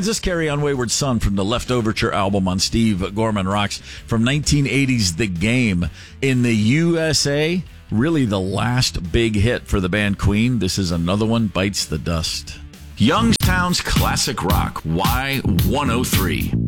Kansas, Carry On Wayward Son from the Left Overture album on Steve Gorman Rocks from 1980's The Game. In the USA, really the last big hit for the band Queen. This is another one, Bites the Dust. Youngstown's Classic Rock, Y103.